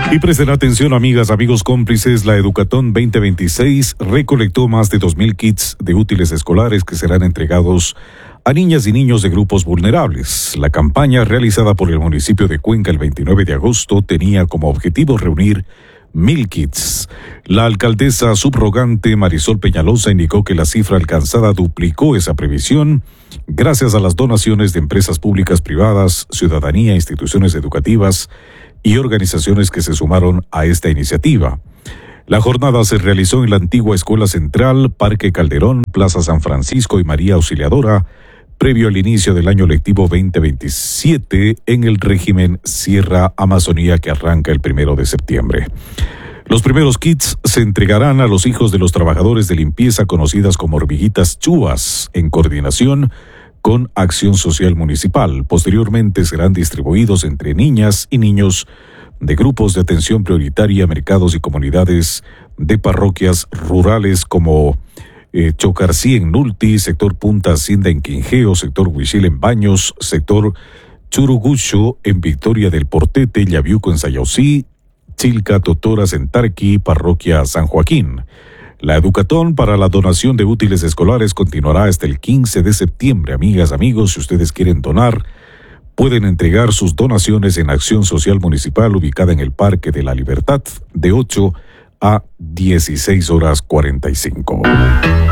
Y presten atención, amigas, amigos cómplices, la Educatón 2026 recolectó más de 2,000 kits de útiles escolares que serán entregados a niñas y niños de grupos vulnerables. La campaña realizada por el municipio de Cuenca el 29 de agosto tenía como objetivo reunir 1,000 kits. La alcaldesa subrogante Marisol Peñalosa indicó que la cifra alcanzada duplicó esa previsión gracias a las donaciones de empresas públicas, privadas, ciudadanía, instituciones educativas y organizaciones que se sumaron a esta iniciativa. La jornada se realizó en la antigua Escuela Central, Parque Calderón, Plaza San Francisco y María Auxiliadora, previo al inicio del año lectivo 2027 en el régimen Sierra Amazonía que arranca el 1 de septiembre. Los primeros kits se entregarán a los hijos de los trabajadores de limpieza conocidas como hormiguitas chúas, en coordinación con Acción Social Municipal. Posteriormente serán distribuidos entre niñas y niños de grupos de atención prioritaria, mercados y comunidades de parroquias rurales como Chocarcí en Nulti, sector Punta Hacienda en Quinjeo, sector Huichil en Baños, sector Churugucho en Victoria del Portete, Yaviuco en Sayausí, Chilca Totoras en Tarqui, parroquia San Joaquín. La Educatón para la donación de útiles escolares continuará hasta el 15 de septiembre. Amigas, amigos, si ustedes quieren donar, pueden entregar sus donaciones en Acción Social Municipal ubicada en el Parque de la Libertad de 8 a 16:45.